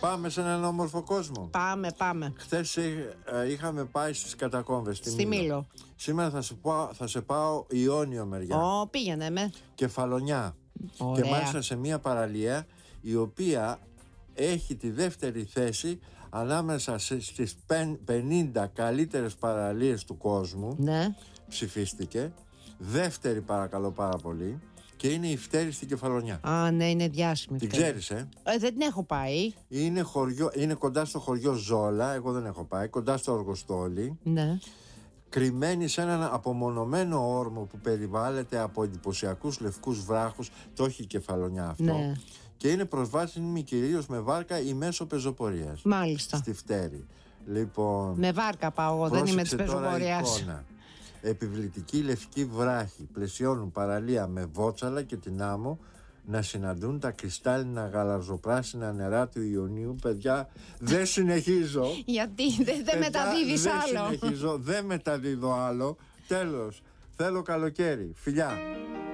Πάμε σε έναν όμορφο κόσμο. Πάμε. Χθες είχαμε πάει στις Κατακόμβες Στη Μήλο. Σήμερα θα σε πάω Ιόνιο μεριά. Πήγαινε με. Κεφαλονιά. Ωραία. Και μάλιστα σε μια παραλία η οποία έχει τη δεύτερη θέση ανάμεσα στις 50 καλύτερες παραλίες του κόσμου. Ναι. Ψηφίστηκε. Δεύτερη, παρακαλώ πάρα πολύ. Και είναι η Φτέρη στην Κεφαλονιά. Ναι, είναι διάσημη. Την ξέρεις, Δεν την έχω πάει. Είναι κοντά στο χωριό Ζόλα. Εγώ δεν έχω πάει. Κοντά στο Αργοστόλι. Ναι. Κρυμμένη σε έναν απομονωμένο όρμο που περιβάλλεται από εντυπωσιακούς λευκούς βράχους. Το έχει η Κεφαλονιά αυτό. Ναι. Και είναι προσβάσιμη κυρίως με βάρκα ή μέσω πεζοπορίας. Μάλιστα. Στη Φτέρη. Λοιπόν, με βάρκα πάω εγώ, δεν είμαι της πεζοπορίας. Επιβλητική λευκή βράχη πλαισιώνουν παραλία με Βότσαλα και την άμμο να συναντούν τα κρυστάλλινα γαλαζοπράσινα νερά του Ιωνίου. Παιδιά, δεν συνεχίζω. Γιατί δεν μεταδίδεις άλλο. Δεν μεταδίδω άλλο. Τέλος, θέλω καλοκαίρι. Φιλιά.